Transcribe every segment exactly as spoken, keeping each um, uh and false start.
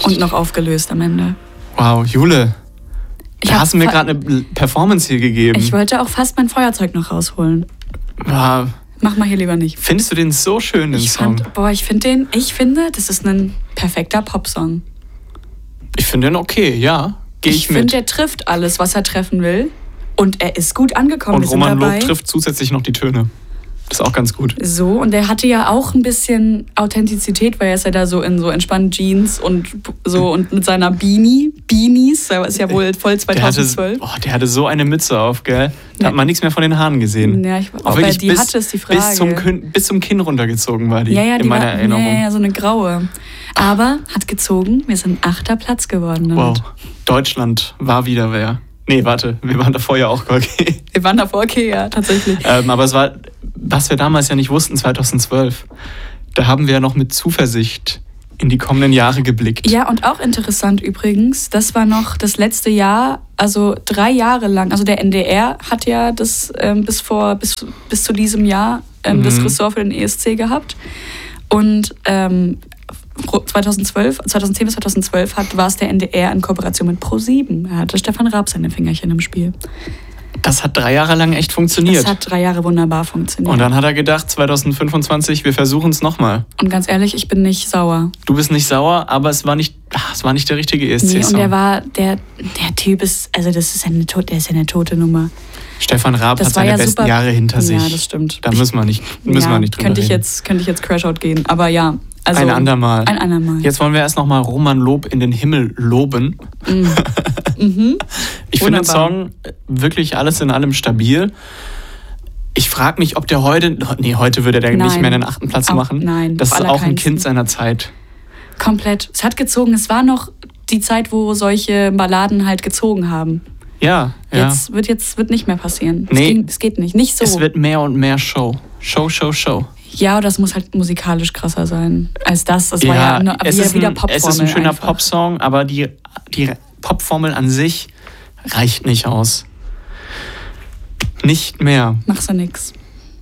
Und noch aufgelöst am Ende. Wow, Jule. Ich Da hab hast du mir fa- gerade eine Performance hier gegeben. Ich wollte auch fast mein Feuerzeug noch rausholen. Wow. Mach mal hier lieber nicht. Findest du den so schön, den Ich Song? fand, boah, ich finde den, ich finde, das ist ein perfekter Popsong. Ich finde den okay, ja. Gehe ich, Ich finde, mit. der trifft alles, was er treffen will. Und er ist gut angekommen. Und Wir sind Roman dabei. Lob trifft zusätzlich noch die Töne. Das ist auch ganz gut. So, und er hatte ja auch ein bisschen Authentizität, weil er ist ja da so in so entspannten Jeans und so und mit seiner Beanie, Beanies, das ist ja wohl voll zweitausendzwölf. Der hatte, oh, der hatte so eine Mütze auf, gell? Da hat man nichts mehr von den Haaren gesehen. Ja, ich, Auch ob er wirklich die bis, hatte, ist die Frage. Bis zum, Kinn, bis zum Kinn runtergezogen war die, ja, ja, die in meiner war, Erinnerung. Ja, ja, so eine graue. Aber hat gezogen, wir sind achter Platz geworden damit. Wow, Deutschland war wieder wer. Nee, warte, wir waren davor ja auch okay. Wir waren davor okay, ja, tatsächlich. ähm, aber es war, was wir damals ja nicht wussten, zweitausendzwölf, da haben wir ja noch mit Zuversicht in die kommenden Jahre geblickt. Ja, und auch interessant übrigens, das war noch das letzte Jahr, also drei Jahre lang, also der N D R hat ja das ähm, bis vor, bis, bis zu diesem Jahr ähm, Mhm. das Ressort für den E S C gehabt. Und ähm, zweitausendzwölf, zweitausendzehn bis zweitausendzwölf hat, war es der N D R in Kooperation mit ProSieben. Da hatte Stefan Raab seine Fingerchen im Spiel. Das hat drei Jahre lang echt funktioniert. Das hat drei Jahre wunderbar funktioniert. Und dann hat er gedacht, zweitausendfünfundzwanzig, wir versuchen es nochmal. Und ganz ehrlich, ich bin nicht sauer. Du bist nicht sauer, aber es war nicht, ach, es war nicht der richtige E S Nee, C-Song. und der war, der, der Typ ist, also das ist eine, tot- der ist ja eine tote Nummer. Stefan Raab Das hat war seine ja besten super- Jahre hinter sich. Ja, das stimmt. Da müssen wir nicht, müssen ja, wir nicht drüber könnte ich reden. jetzt Könnte ich jetzt Crashout gehen, aber ja. Also, ein andermal. Ein andermal. Jetzt wollen wir erst nochmal Roman Lob in den Himmel loben. Mhm. Mhm. Ich finde den Wunderbar. Song wirklich alles in allem stabil. Ich frage mich, ob der heute, nee, heute würde der Nein. nicht mehr den achten Platz Auf- machen. nein, Das auf ist auch ein allerkeinsten. Kind seiner Zeit. Komplett. Es hat gezogen. Es war noch die Zeit, wo solche Balladen halt gezogen haben. Ja, ja. Jetzt wird jetzt wird nicht mehr passieren. Nee. Es, ging, es geht nicht. Nicht so. Es wird mehr und mehr Show. Show, Show, Show. Ja, oder es muss halt musikalisch krasser sein als das. Das war ja eine, es, wieder, ist wieder ein, Popformel. es ist ein schöner einfach. Popsong, aber die, die Popformel an sich reicht nicht aus. Nicht mehr. Machst du nix.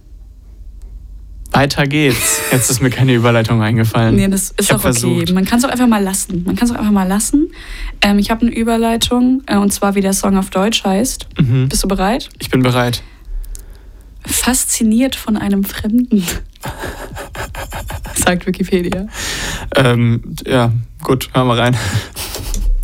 Weiter geht's. Jetzt ist mir keine Überleitung eingefallen. Nee, das ist Ich hab auch okay. versucht. Man kann es auch einfach mal lassen. Man kann es auch einfach mal lassen. Ähm, ich habe eine Überleitung, äh, und zwar wie der Song auf Deutsch heißt. Mhm. Bist du bereit? Ich bin bereit. Fasziniert von einem Fremden. Sagt Wikipedia. Ähm, ja, gut, hören wir rein.